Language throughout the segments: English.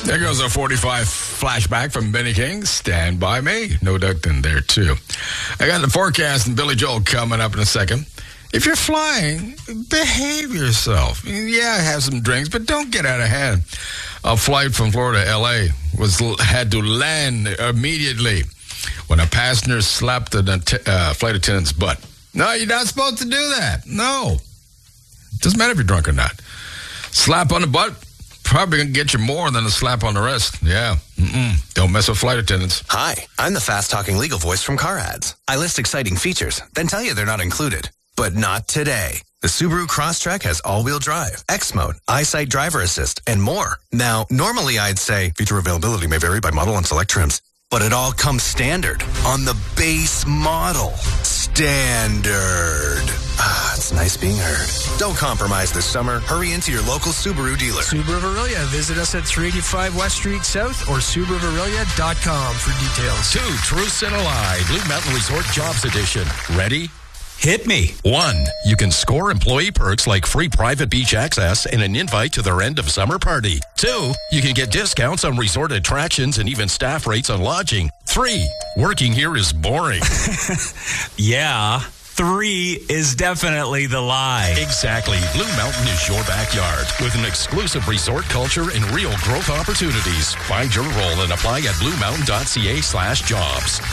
There goes a 45 flashback from Benny King. Stand by me. No duck in there, too. I got the forecast and Billy Joel coming up in a second. If you're flying, behave yourself. Yeah, have some drinks, but don't get out of hand. A flight from Florida to L.A. had to land immediately when a passenger slapped the flight attendant's butt. No, you're not supposed to do that. No. Doesn't matter if you're drunk or not. Slap on the butt, probably going to get you more than a slap on the wrist. Yeah. Don't mess with flight attendants. Hi, I'm the fast-talking legal voice from Car Ads. I list exciting features, then tell you they're not included. But not today. The Subaru Crosstrek has all-wheel drive, X-Mode, EyeSight driver assist, and more. Now, normally I'd say feature availability may vary by model and select trims, but it all comes standard on the base model. Standard. It's nice being heard. Don't compromise this summer. Hurry into your local Subaru dealer. Subaru of Aurelia. Visit us at 385 West Street South or SubaruofAurelia.com for details. 2 Truths and a Lie, Blue Mountain Resort Jobs Edition. Ready? Hit me. 1. You can score employee perks like free private beach access and an invite to their end of summer party. 2. You can get discounts on resort attractions and even staff rates on lodging. 3. Working here is boring. Yeah. 3 is definitely the lie. Exactly. Blue Mountain is your backyard with an exclusive resort culture and real growth opportunities. Find your role and apply at bluemountain.ca/jobs.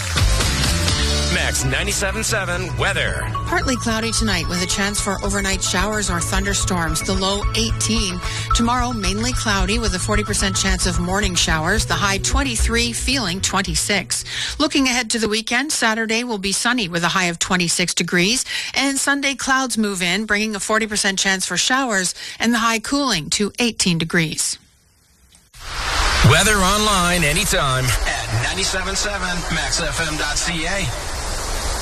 Max 97.7 weather. Partly cloudy tonight with a chance for overnight showers or thunderstorms. The low 18. Tomorrow, mainly cloudy with a 40% chance of morning showers. The high 23, feeling 26. Looking ahead to the weekend, Saturday will be sunny with a high of 26 degrees. And Sunday, clouds move in, bringing a 40% chance for showers and the high cooling to 18 degrees. Weather online anytime at 97.7maxfm.ca.